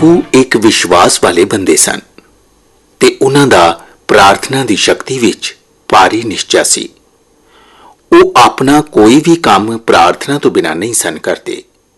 बापू एक विश्वास वाले बंदे सन ते उन्हां दा प्रार्थना दी शक्ति विच भारी निश्चय सी। वो अपना कोई भी काम प्रार्थना तो बिना नहीं सन करते।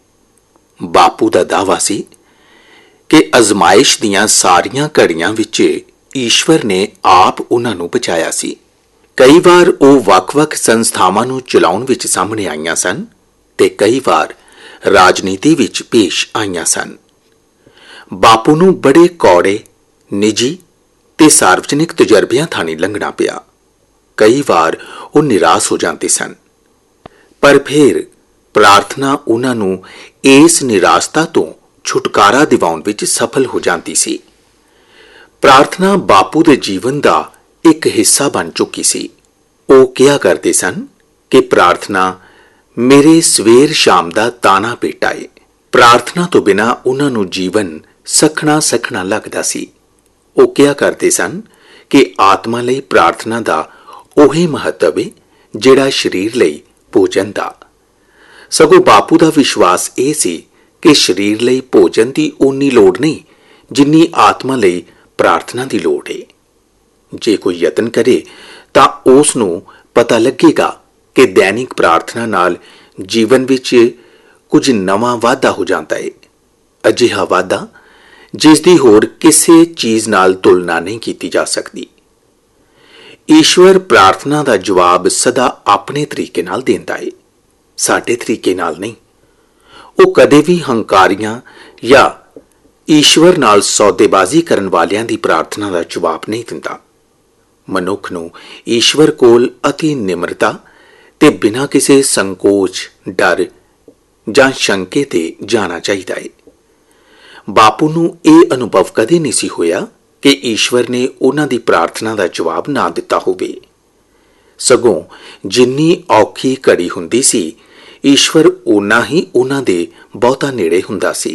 बापू दा दावा सी कि अजमाइश दियां सारियां घड़ियां विच ईश्वर ने आप उन्हां नूं बचाया सी। कई बार वो वख-वख संस्थावां नूं चलाउण विच सामने आईयां सन ते कई बार राजनीति विच पेश आईयां सन। बापू नूं बड़े कौड़े निजी ते सार्वजनिक तजर्बियां थाणी लंघना पिया। कई बार वो निराश हो जाते सन, पर फिर प्रार्थना उन्हां नूं इस निराशता तो छुटकारा दिवाउण विच सफल हो जाती सी। प्रार्थना बापू दे जीवन दा एक हिस्सा बन चुकी सी। वो क्या करते सन कि प्रार्थना मेरे सवेर शाम दा ताना पेटा है। प्रार्थना तो बिना उन्हां नूं जीवन सखना सखना लगदा सी। वो क्या करते सन कि आत्मा लई प्रार्थना दा ओही महत्व है जिहड़ा शरीर लई भोजन दा। सगों बापू दा विश्वास ये सी कि शरीर लई भोजन दी उन्नी लोड़ नहीं जिन्नी आत्मा लई प्रार्थना दी लोड़ है। जे कोई यतन करे तां उस नूं पता लगेगा कि दैनिक प्रार्थना नाल जीवन विच कुछ नवां वाधा हो जाता है। अजिहा वाधा जिस दी होर किसी चीज नाल तुलना नहीं की जा सकती। ईश्वर प्रार्थना दा जवाब सदा अपने तरीके नाल देंदा है, साडे तरीके नाल नहीं। वो कदे भी हंकारियां या ईश्वर नाल सौदेबाजी करन वालियां दी प्रार्थना दा जवाब नहीं दिंदा। मनुख नूं ईश्वर कोल अति निम्रता ते बिना किसी संकोच, डर जां शंके ते जाना चाहिदा है। बापू नूं ये अनुभव कदे नहीं सी होया कि ईश्वर ने उन्हां दी प्रार्थना दा जवाब ना दिता होवे। सगों जिन्नी औखी घड़ी हुंदी सी, ईश्वर उन्ना ही उन्हां दे बहुता नेड़े हुंदा सी।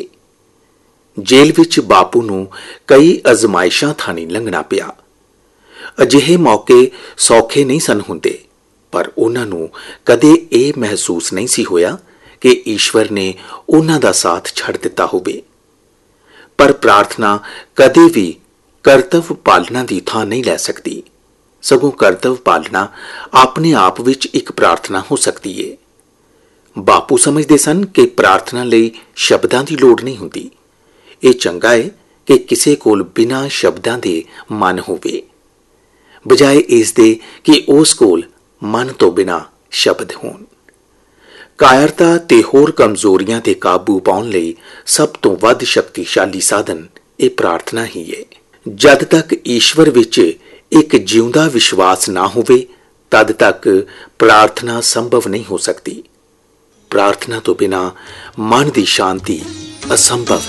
जेल विच बापू नूं कई अजमाइशां थाणी लंघना पिया। अजिहे मौके सौखे नहीं सन हुंदे, पर उन्हां नूं कदे ये महसूस नहीं सी होया कि ईश्वर ने उन्हां दा साथ छड़ दिता होवे। पर प्रार्थना कदे भी कर्तव्य पालना की थां नहीं लै सकती। सगों कर्तव्य पालना अपने आप विच एक प्रार्थना हो सकती है। बापू समझते सन कि प्रार्थना लई शब्दां की लोड़ नहीं हुंदी। ये चंगा है कि किसी कोल बिना शब्दां दे मन होवे, बजाय इस दे कि उस कोल मन तो बिना शब्द होण। कायरता ते होर कमजोरियां ते काबू पाउण लई सब तो वध शक्तिशाली साधन ये प्रार्थना ही है। जद तक ईश्वर विच एक जिउंदा विश्वास ना होवे तद तक प्रार्थना संभव नहीं हो सकती। प्रार्थना तो बिना मन की शांति असंभव